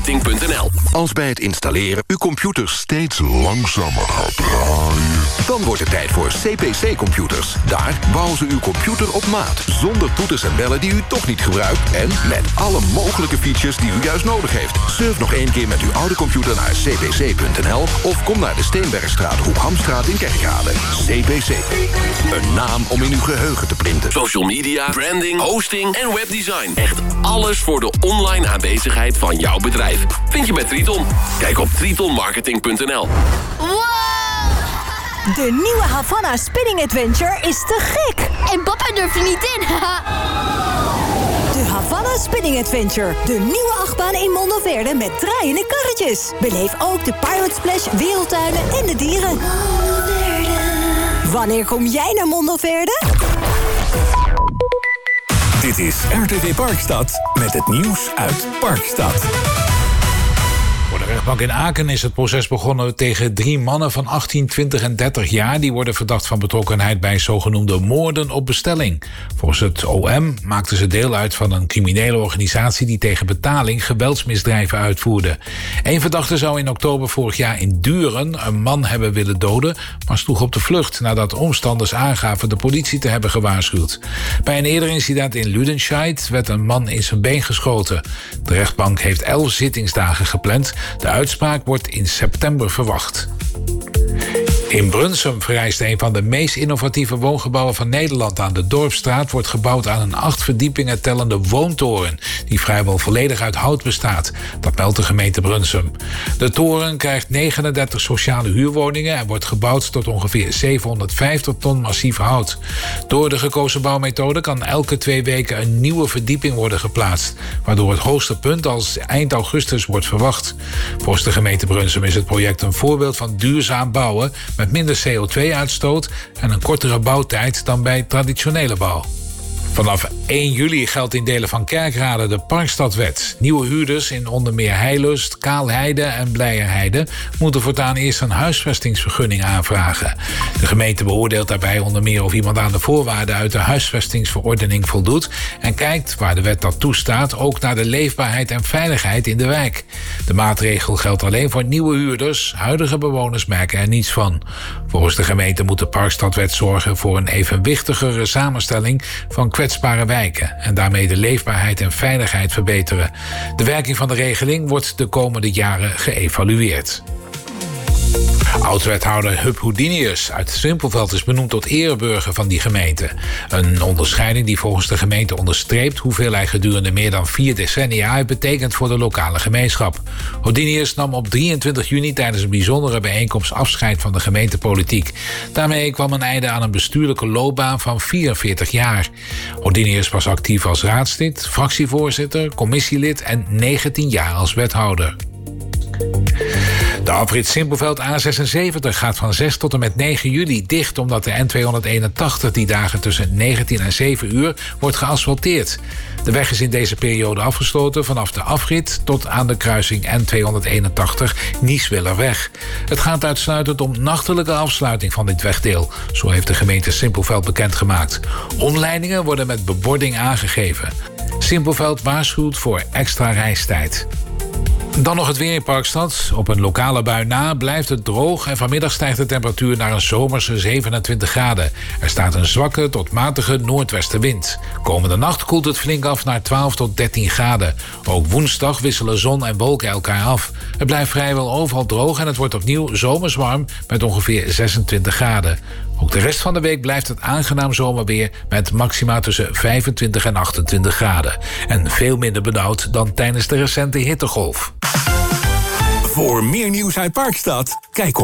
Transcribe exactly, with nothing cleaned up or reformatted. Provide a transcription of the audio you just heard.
punt n l. Als bij het installeren uw computer steeds langzamer gaat draaien, dan wordt het tijd voor C P C-computers. Daar bouwen ze uw computer op maat, zonder toeters en bellen die u toch niet gebruikt en met alle mogelijke features die u juist nodig heeft. Surf nog één keer met uw oude computer naar c p c punt n l of kom naar de Steenbergstraat, Hoek-Hamstraat in Kerkrade. C P C. Een naam om in uw geheugen te printen. Social media, branding, hosting en webdesign. Echt alles voor de online aanwezigheid van jouw bedrijf. Vind je bij Triton. Kijk op triton marketing punt n l. Wow! De nieuwe Havana Spinning Adventure is te gek. En papa durft er niet in. De Havana Spinning Adventure. De nieuwe achtbaan in Mondoverde met draaiende karretjes. Beleef ook de Pirate Splash, wereldtuinen en de dieren. Wanneer kom jij naar Mondoverde? Dit is R T V Parkstad met het nieuws uit Parkstad. Voor de rechtbank in Aken is het proces begonnen tegen drie mannen van achttien, twintig en dertig jaar. Die worden verdacht van betrokkenheid bij zogenoemde moorden op bestelling. Volgens het O M maakten ze deel uit van een criminele organisatie die tegen betaling geweldsmisdrijven uitvoerde. Eén verdachte zou in oktober vorig jaar in Duren een man hebben willen doden, maar sloeg op de vlucht nadat omstanders aangaven de politie te hebben gewaarschuwd. Bij een eerder incident in Ludenscheid werd een man in zijn been geschoten. De rechtbank heeft elf zittingsdagen gepland. De uitspraak wordt in september verwacht. In Brunsum verrijst een van de meest innovatieve woongebouwen van Nederland. Aan de Dorpsstraat wordt gebouwd aan een acht verdiepingen tellende woontoren, die vrijwel volledig uit hout bestaat. Dat meldt de gemeente Brunsum. De toren krijgt negenendertig sociale huurwoningen en wordt gebouwd tot ongeveer zevenhonderdvijftig ton massief hout. Door de gekozen bouwmethode kan elke twee weken een nieuwe verdieping worden geplaatst, waardoor het hoogste punt als eind augustus wordt verwacht. Volgens de gemeente Brunsum is het project een voorbeeld van duurzaam bouwen met minder C O twee uitstoot en een kortere bouwtijd dan bij traditionele bouw. Vanaf één juli geldt in delen van Kerkrade de Parkstadwet. Nieuwe huurders in onder meer Heilust, Kaalheide en Blijerheide moeten voortaan eerst een huisvestingsvergunning aanvragen. De gemeente beoordeelt daarbij onder meer of iemand aan de voorwaarden uit de huisvestingsverordening voldoet en kijkt, waar de wet dat toestaat, ook naar de leefbaarheid en veiligheid in de wijk. De maatregel geldt alleen voor nieuwe huurders. Huidige bewoners merken er niets van. Volgens de gemeente moet de Parkstadwet zorgen voor een evenwichtigere samenstelling van kwetsbare wijken en daarmee de leefbaarheid en veiligheid verbeteren. De werking van de regeling wordt de komende jaren geëvalueerd. Oud-wethouder Huub Houdinius uit Simpelveld is benoemd tot ereburger van die gemeente. Een onderscheiding die volgens de gemeente onderstreept hoeveel hij gedurende meer dan vier decennia heeft betekend voor de lokale gemeenschap. Houdinius nam op drieëntwintig juni tijdens een bijzondere bijeenkomst afscheid van de gemeentepolitiek. Daarmee kwam een einde aan een bestuurlijke loopbaan van vierenveertig jaar. Houdinius was actief als raadslid, fractievoorzitter, commissielid en negentien jaar als wethouder. De afrit Simpelveld A zesenzeventig gaat van zes tot en met negen juli dicht, omdat de N tweehonderdeenentachtig die dagen tussen negentien en zeven uur wordt geasfalteerd. De weg is in deze periode afgesloten vanaf de afrit tot aan de kruising N tweehonderdeenentachtig Nieswillerweg. Het gaat uitsluitend om nachtelijke afsluiting van dit wegdeel, zo heeft de gemeente Simpelveld bekendgemaakt. Omleidingen worden met bebording aangegeven. Simpelveld waarschuwt voor extra reistijd. Dan nog het weer in Parkstad. Op een lokale bui na blijft het droog en vanmiddag stijgt de temperatuur naar een zomerse zevenentwintig graden. Er staat een zwakke tot matige noordwestenwind. Komende nacht koelt het flink af naar twaalf tot dertien graden. Ook woensdag wisselen zon en wolken elkaar af. Het blijft vrijwel overal droog en het wordt opnieuw zomers warm met ongeveer zesentwintig graden. Ook de rest van de week blijft het aangenaam zomerweer met maxima tussen vijfentwintig en achtentwintig graden. En veel minder benauwd dan tijdens de recente hittegolf. Voor meer nieuws uit Parkstad, kijk op